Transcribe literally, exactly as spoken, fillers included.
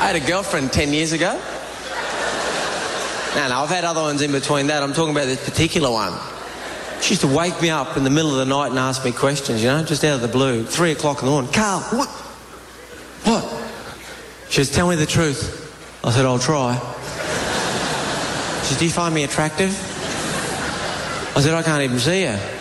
I had a girlfriend ten years ago. No, no, I've had other ones in between that. I'm talking about this particular one. She used to wake me up in the middle of the night and ask me questions, you know, just out of the blue. Three o'clock in the morning. Carl, what? What? She says, tell me the truth. I said, I'll try. She says, do you find me attractive? I said, I can't even see her.